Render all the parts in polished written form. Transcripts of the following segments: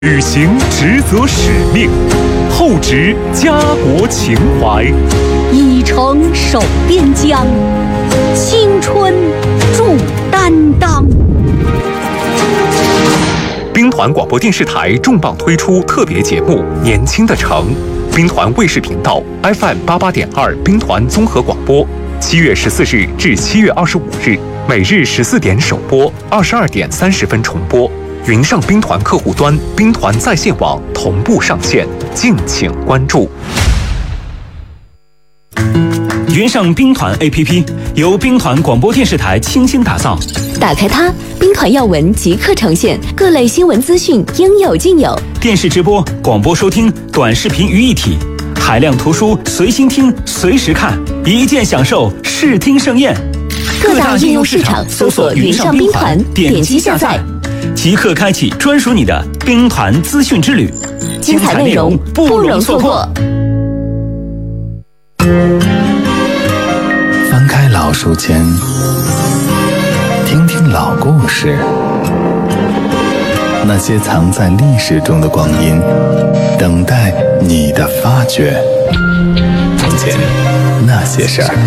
履行职责使命，厚植家国情怀， 以诚守边疆，青春铸担当。 兵团广播电视台重磅推出特别节目《年轻的城》，兵团卫视频道 FM88.2兵团综合广播，7月14日至7月25日，每日14点首播，22点30分重播。云上兵团客户端、兵团在线网同步上线，敬请关注。 云上兵团 APP 由兵团广播电视台倾心打造， 打开它，兵团要闻即刻呈现，各类新闻资讯应有尽有。 电视直播、广播收听、短视频于一体，海量图书随心听、随时看，一键享受视听盛宴。 各大应用市场搜索云上兵团，点击下载， 即刻开启专属你的兵团资讯之旅， 精彩内容不容错过。 翻开老书签，听听老故事，那些藏在历史中的光阴，等待你的发掘。从前那些事儿。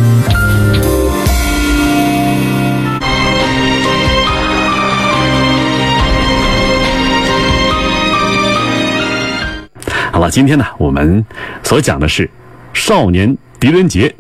好了，今天呢，我们所讲的是少年狄仁杰。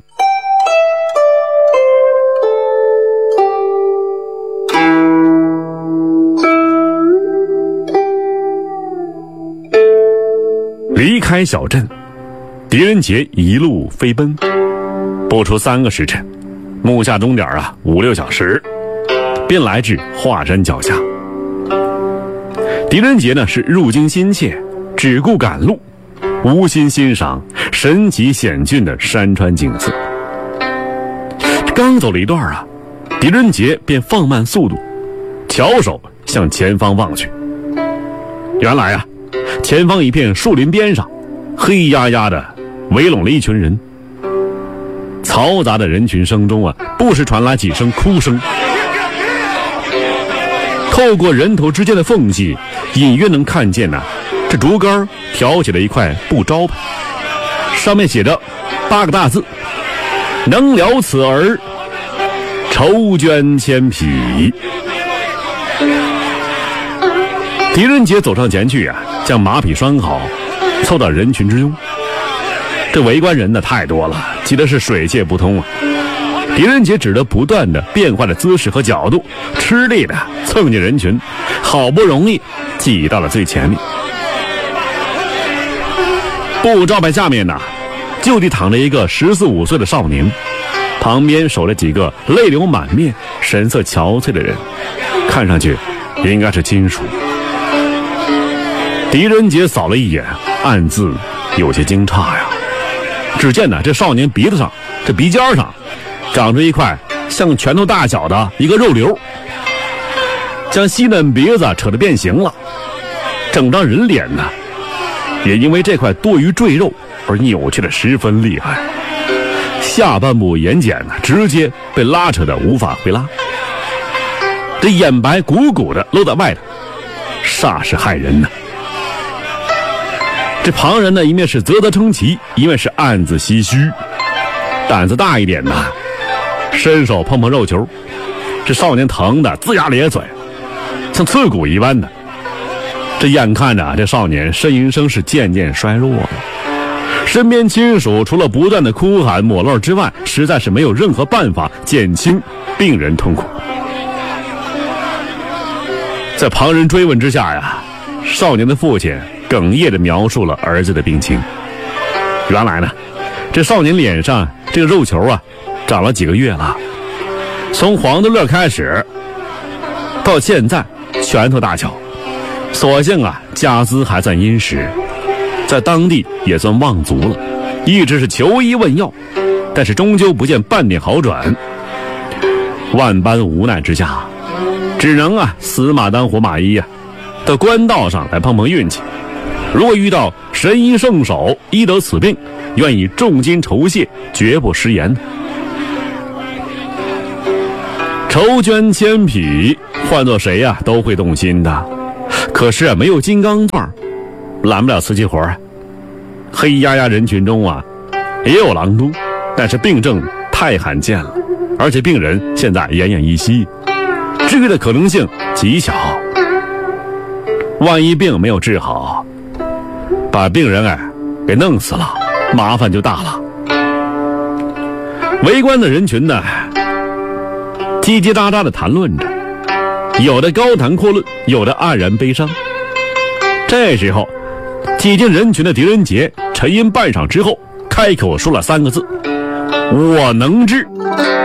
离开小镇，狄仁杰一路飞奔，不出3个时辰，目下终点5、6小时，便来至华山脚下。狄仁杰呢是入京心切，只顾赶路，无心欣赏神奇险峻的山川景色。刚走了一段狄仁杰便放慢速度，翘首向前方望去。原来前方一片树林边上，黑压压的围拢了一群人。嘈杂的人群声中不时传来几声哭声。透过人头之间的缝隙，隐约能看见这竹竿挑起了一块布招牌，上面写着8个大字：能了此儿，筹捐千匹。狄仁杰走上前去将马匹拴好，凑到人群之中。这围观人太多了，挤得是水泄不通狄仁杰只得不断的变换着姿势和角度，吃力的蹭进人群，好不容易挤到了最前面。布招牌下面就地躺着一个14、15岁的少年，旁边守着几个泪流满面、神色憔悴的人，看上去应该是亲属。狄仁杰扫了一眼，暗自有些惊诧只见这少年鼻子上、这鼻尖上长着一块像拳头大小的一个肉瘤，将细嫩鼻子扯得变形了，整张人脸也因为这块多余赘肉而扭曲得十分厉害，下半部眼睑直接被拉扯得无法回拉，这眼白鼓鼓的露在外头，煞是骇人这旁人一面是啧啧称奇，一面是暗自唏嘘。胆子大一点伸手碰碰肉球，这少年疼得龇牙咧嘴，像刺骨一般的。这眼看着这少年呻吟声是渐渐衰弱了，身边亲属除了不断的哭喊抹泪之外，实在是没有任何办法减轻病人痛苦。在旁人追问之下少年的父亲哽咽地描述了儿子的病情。原来这少年脸上这个肉球长了几个月了，从黄豆粒开始到现在拳头大小，所幸家资还算殷实，在当地也算望族了，一直是求医问药，但是终究不见半点好转。万般无奈之下，只能死马当活马医到官道上来碰碰运气。如果遇到神医圣手医得此病，愿意重金酬谢，绝不食言。筹捐千匹，换做谁都会动心的。 可是没有金刚钻，揽不了瓷器活啊。黑压压人群中啊，也有郎都，但是病症太罕见了，而且病人现在奄奄一息，治愈的可能性极小。万一病没有治好，把病人给弄死了，麻烦就大了。围观的人群呢，叽叽喳喳地谈论着，有的高谈阔论，有的黯然悲伤。这时候挤进人群的狄仁杰沉吟半晌之后，开口说了3个字：我能治。